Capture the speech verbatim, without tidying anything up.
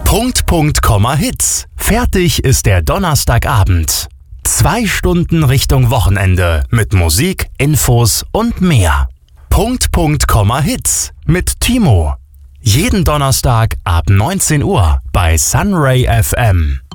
Punkt, Punkt, Komma, Hits. Fertig ist der Donnerstagabend. Zwei Stunden Richtung Wochenende mit Musik, Infos und mehr. Punkt, Punkt, Komma, Hits mit Timo. Jeden Donnerstag ab neunzehn Uhr bei Sunray F M.